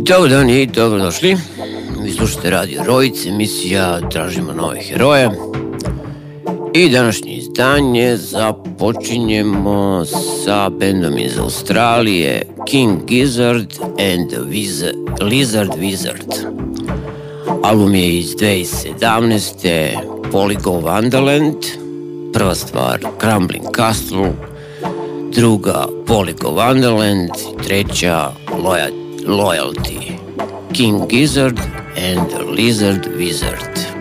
Dobar dan i dobrodošli. Vi slušate Radio Rojice, emisija Tražimo nove heroje. I današnje izdanje započinjemo sa bendom iz Australije, King Gizzard and the Lizard Wizard. Album je iz 2017. Polygon Wonderland, prva stvar Crumbling Castle, druga Polygon Wonderland, treća Loyalty. King Gizzard and the Lizard Wizard.